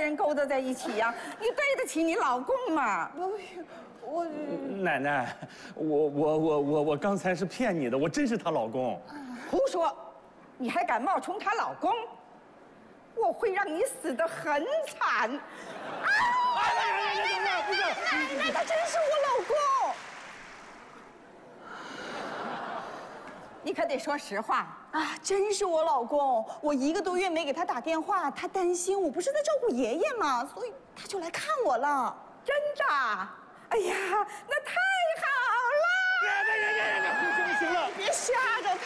人勾搭在一起呀？你对得起你老公吗？ 我奶奶，我刚才是骗你的，我真是她老公。 胡说！你还敢冒充她老公？我会让你死得很惨！ 不是，奶奶，他真是我老公。 你可得说实话啊！真是我老公，我1个多月没给他打电话，他担心我不是在照顾爷爷吗？所以他就来看我了。 真的？哎呀，那太好了！ 行了， 别吓着他。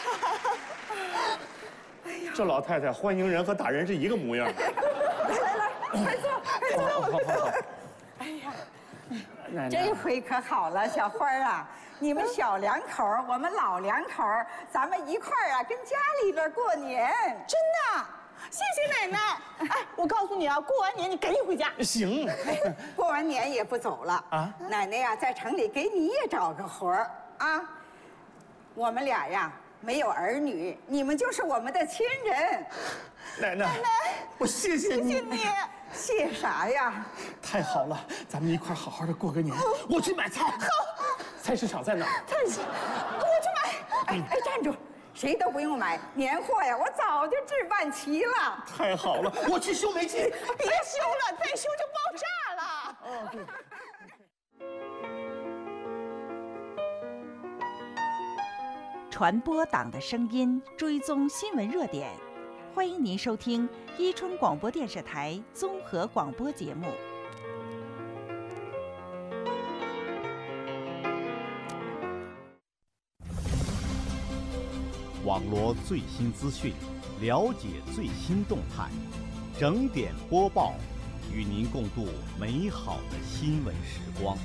哎呀， 这老太太欢迎人和打人是一个模样。 来，快坐，快坐。 好。 哎呀， 奶奶， 这回可好了，小花啊，你们小两口，我们老两口，咱们一块儿啊，跟家里边过年。 真的，谢谢奶奶。哎，我告诉你啊，过完年你赶紧回家。 行。 过完年也不走了啊！奶奶呀，在城里给你也找个活儿啊。我们俩呀，没有儿女，你们就是我们的亲人。 奶奶，我谢谢你。 谢谢你。 谢啥呀？ 太好了，咱们一块好好的过个年。我去买菜。好，菜市场在哪儿？ 菜市，我去买。 哎，站住！谁都不用买，年货呀，我早就置办齐了。 太好了，我去修煤气。 别修了，再修就爆炸了。 哦，对。 传播党的声音，追踪新闻热点，欢迎您收听伊春广播电视台综合广播节目。 网罗最新资讯，了解最新动态，整点播报，与您共度美好的新闻时光。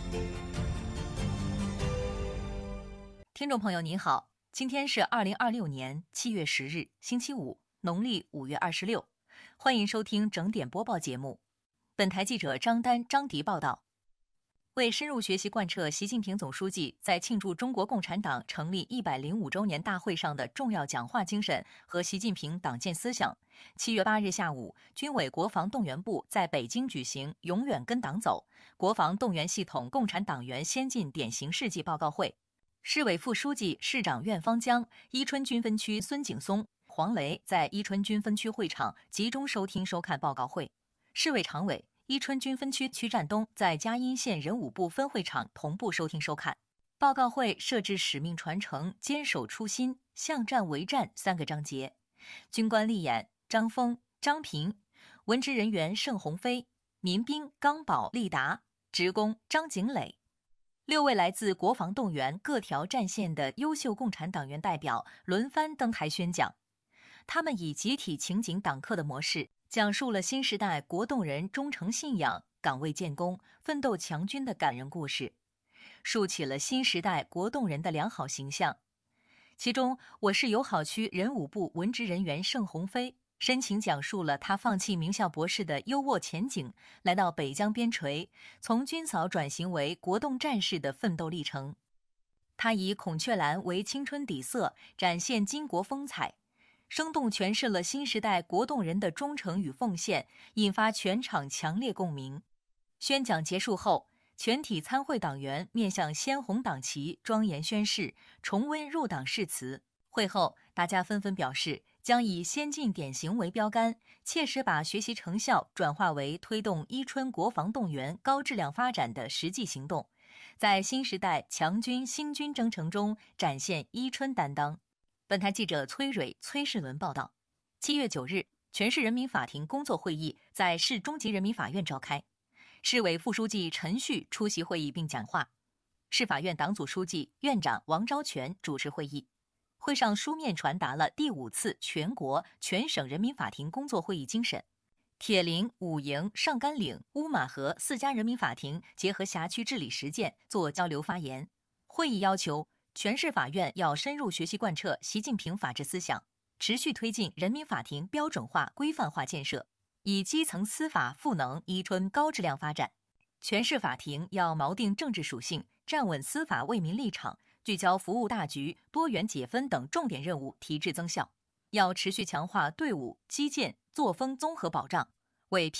听众朋友您好，今天是2026年7月10日，星期五，农历5月26，欢迎收听整点播报节目。本台记者张丹、张迪报道。为深入学习贯彻习近平总书记在庆祝中国共产党成立105周年大会上的重要讲话精神和习近平党建思想，7月8日下午，军委国防动员部在北京举行“永远跟党走”国防动员系统共产党员先进典型事迹报告会。市委副书记、市长苑方江、伊春军分区孙景松、黄雷在伊春军分区会场集中收听收看报告会。市委常委、伊春军分区区战东在嘉阴县人武部分会场同步收听收看。报告会设置使命传承、坚守初心、向战为战3个章节。军官立演张峰、张平，文职人员盛鸿飞，民兵刚宝、立达，职工张景磊。6位来自国防动员各条战线的优秀共产党员代表轮番登台宣讲，他们以集体情景党课的模式，讲述了新时代国动人忠诚信仰、岗位建功、奋斗强军的感人故事，树起了新时代国动人的良好形象。其中，我市友好区人武部文职人员盛鸿飞深情讲述了他放弃名校博士的优渥前景，来到北疆边陲，从军嫂转型为国动战士的奋斗历程。他以孔雀蓝为青春底色，展现巾帼风采，生动诠释了新时代国动人的忠诚与奉献，引发全场强烈共鸣。宣讲结束后，全体参会党员面向鲜红党旗庄严宣誓，重温入党誓词。会后，大家纷纷表示将以先进典型为标杆，切实把学习成效转化为推动伊春国防动员高质量发展的实际行动，在新时代强军兴军征程中展现伊春担当。本台记者崔蕊、崔世伦报道。7月9日，全市人民法庭工作会议在市中级人民法院召开，市委副书记陈旭出席会议并讲话，市法院党组书记、院长王昭全主持会议。会上书面传达了第5次全国、全省人民法庭工作会议精神。铁岭、武营、上甘岭、乌马河4家人民法庭结合辖区治理实践做交流发言。会议要求全市法院要深入学习贯彻习近平法治思想，持续推进人民法庭标准化、规范化建设，以基层司法赋能伊春高质量发展。全市法庭要锚定政治属性，站稳司法为民立场，聚焦服务大局、多元解分等重点任务，提质增效。要持续强化队伍、基建、作风综合保障，为